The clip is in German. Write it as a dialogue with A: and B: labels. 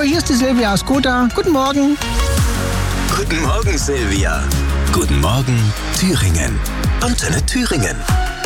A: hier ist die Silvia aus Gotha. Guten Morgen.
B: Guten Morgen, Silvia. Guten Morgen, Thüringen. Antenne Thüringen.